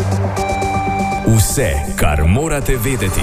Vse, kar morate vedeti.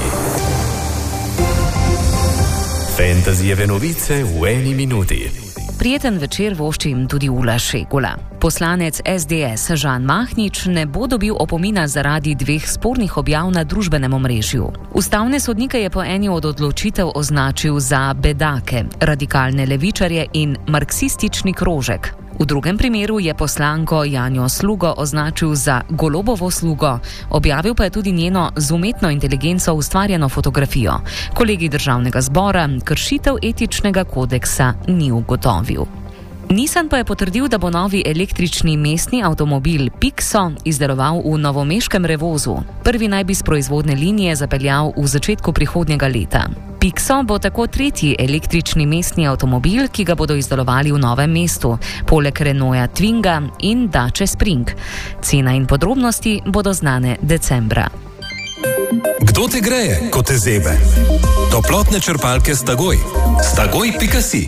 Fantasyjeve novice v eni minuti. Prijeten večer voščim tudi Ula Šegula. Poslanec SDS Žan Mahnič ne bo dobil opomina zaradi 2 spornih objav na družbenem omrežju. Ustavne sodnike je po eni od odločitev označil za bedake, radikalne levičarje in marksistični krožek. V drugem primeru je poslanko Janjo Slugo označil za Golobovo slugo, objavil pa je tudi njeno z umetno inteligenco ustvarjeno fotografijo. Kolegij državnega zbora kršitev etičnega kodeksa ni ugotovil. Nissan pa je potrdil, da bo novi električni mestni avtomobil Pixo izdeloval v novomeškem Revozu. Prvi naj bi s proizvodne linije zapeljal v začetku prihodnjega leta. Pixo bo tako 3. električni mestni avtomobil, ki ga bodo izdelovali v Novem mestu, poleg Renaulta Twinga in Dacia Spring. Cena in podrobnosti bodo znane decembra. Kdo te greje, ko te zebe? Toplotne črpalke Stagoj. Stagoj.si.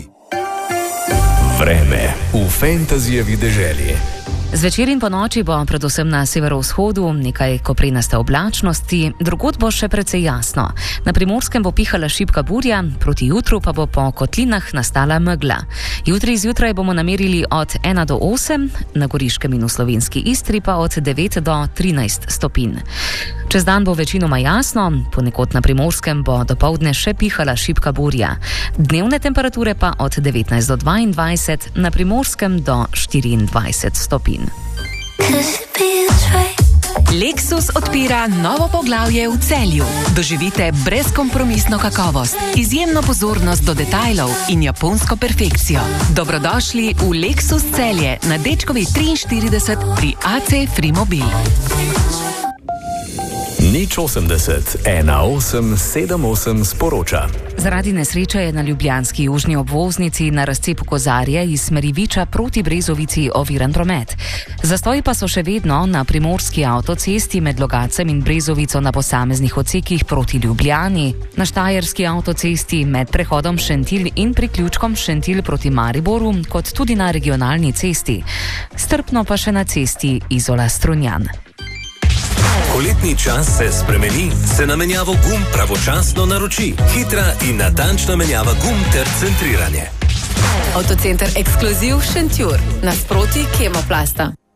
Vreme v Fantasyjevi deželi. Zvečer in po noči bo predvsem na severovzhodu nekaj koprenaste oblačnosti, drugod bo še precej jasno. Na Primorskem bo pihala šibka burja, proti jutru pa bo po kotlinah nastala megla. Jutri zjutraj bomo namerili od 1 do 8, na Goriškem in v slovenski Istri pa od 9 do 13 stopinj. Čez dan bo večinoma jasno, ponekod na Primorskem bo dopoldne še pihala šibka burja. Dnevne temperature pa od 19 do 22, na Primorskem do 24 stopinj. Lexus odpira novo poglavje v Celju. Doživite brezkompromisno kakovost, izjemno pozornost do detajlov in japonsko perfekcijo. Dobrodošli v Lexus Celje na Dečkovi 43 pri AC Frimobil. 080 1878 sporoča. Zaradi nesreče je na ljubljanski južni obvoznici na razcepu Kozarje iz smeri Viča proti Brezovici oviran promet. Zastoji pa so še vedno na primorski avtocesti med Logacem in Brezovico na posameznih odsekih proti Ljubljani, na štajerski avtocesti med prehodom Šentilj in priključkom Šentilj proti Mariboru, kot tudi na regionalni cesti. Strpno pa še na cesti Izola-Strunjan. Poletni čas se spremeni, se na menjavo gum pravočasno naroči. Hitra in natančna menjava gum ter centriranje. Avtocenter Ekskluziv Šentjur, nasproti Kemoplasta.